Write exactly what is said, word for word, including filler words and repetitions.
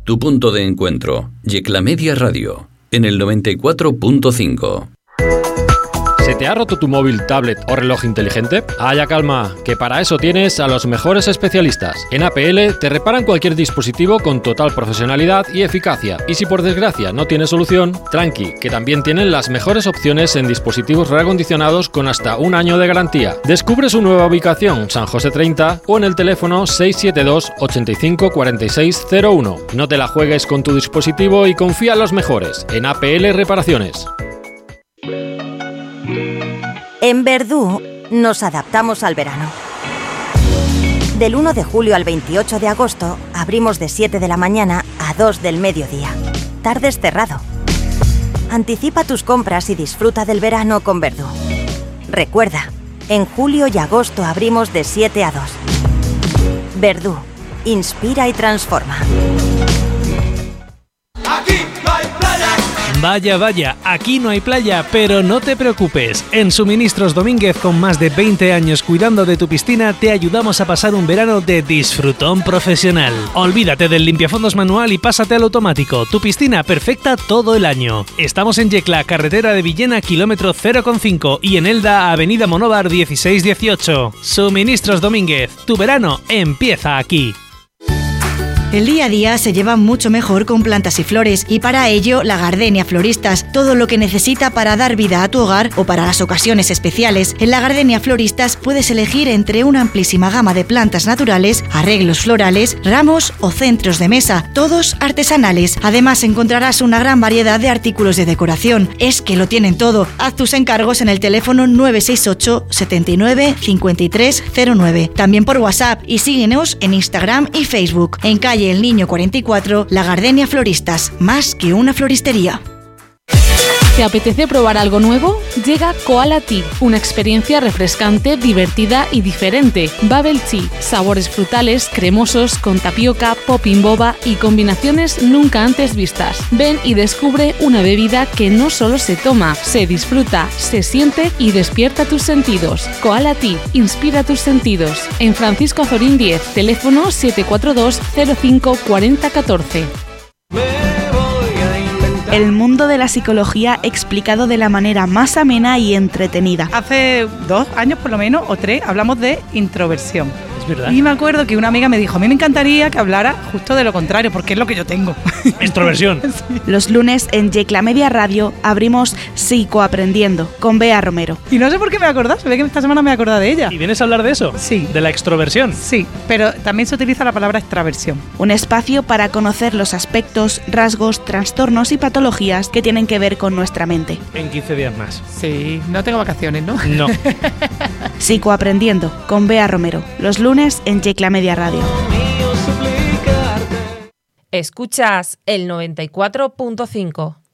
Tu punto de encuentro, Yecla Media Radio, en el noventa y cuatro punto cinco. ¿Se te ha roto tu móvil, tablet o reloj inteligente? Haya calma, que para eso tienes a los mejores especialistas. En A P L te reparan cualquier dispositivo con total profesionalidad y eficacia. Y si por desgracia no tienes solución, tranqui, que también tienen las mejores opciones en dispositivos reacondicionados con hasta un año de garantía. Descubre su nueva ubicación, San José treinta, o en el teléfono seis siete dos, ochenta y cinco, cuarenta y seis cero uno. No te la juegues con tu dispositivo y confía en los mejores, en A P L Reparaciones. En Verdú nos adaptamos al verano. Del uno de julio al veintiocho de agosto abrimos de siete de la mañana a dos del mediodía. Tardes cerrado. Anticipa tus compras y disfruta del verano con Verdú. Recuerda, en julio y agosto abrimos de siete a dos. Verdú, inspira y transforma. Vaya, vaya, aquí no hay playa, pero no te preocupes. En Suministros Domínguez, con más de veinte años cuidando de tu piscina, te ayudamos a pasar un verano de disfrutón profesional. Olvídate del limpiafondos manual y pásate al automático. Tu piscina perfecta todo el año. Estamos en Yecla, carretera de Villena, kilómetro cero coma cinco, y en Elda, avenida Monóvar dieciséis dieciocho. Suministros Domínguez, tu verano empieza aquí. El día a día se lleva mucho mejor con plantas y flores, y para ello la Gardenia Floristas, todo lo que necesita para dar vida a tu hogar o para las ocasiones especiales. En la Gardenia Floristas puedes elegir entre una amplísima gama de plantas naturales, arreglos florales, ramos o centros de mesa, todos artesanales. Además encontrarás una gran variedad de artículos de decoración. Es que lo tienen todo. Haz tus encargos en el teléfono nueve seis ocho, setenta y nueve, cincuenta y tres cero nueve. También por WhatsApp, y síguenos en Instagram y Facebook. En calle El Niño cuarenta y cuatro, La Gardenia Floristas, más que una floristería. ¿Te apetece probar algo nuevo? Llega Koala Tea, una experiencia refrescante, divertida y diferente. Bubble Tea, sabores frutales, cremosos, con tapioca, popping boba y combinaciones nunca antes vistas. Ven y descubre una bebida que no solo se toma, se disfruta, se siente y despierta tus sentidos. Koala Tea, inspira tus sentidos. En Francisco Azorín diez, teléfono siete cuatro dos, cero cinco, cuatro cero uno cuatro. El mundo de la psicología explicado de la manera más amena y entretenida. Hace dos años por lo menos, o tres, hablamos de introversión. Es verdad. Y me acuerdo que una amiga me dijo, a mí me encantaría que hablara justo de lo contrario, porque es lo que yo tengo. Extroversión. Sí. Los lunes en Yecla Media Radio abrimos Psicoaprendiendo con Bea Romero. Y no sé por qué me acordás, se ve que esta semana me he acordado de ella. ¿Y vienes a hablar de eso? Sí. ¿De la extroversión? Sí, pero también se utiliza la palabra extraversión. Un espacio para conocer los aspectos, rasgos, trastornos y patologías que tienen que ver con nuestra mente. En quince días más. Sí, no tengo vacaciones, ¿no? No. Psicoaprendiendo con Bea Romero. Los lunes en Yecla Media Radio. Escuchas el noventa y cuatro punto cinco.